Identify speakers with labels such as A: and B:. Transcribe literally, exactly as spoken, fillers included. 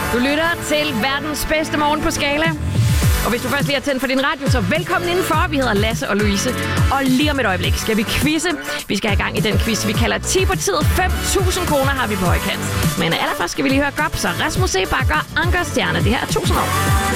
A: Du lytter til verdens bedste morgen på Skala. Og hvis du først lige har tændt for din radio, så velkommen indenfor. Vi hedder Lasse og Louise. Og lige om et øjeblik skal vi quizze. Vi skal have gang i den quiz, vi kalder ti på tid. fem tusind kroner har vi på højkant. Men allerførst skal vi lige høre godt, så Rasmus Sebakker, Anker Stjerne. Det her er tusind år.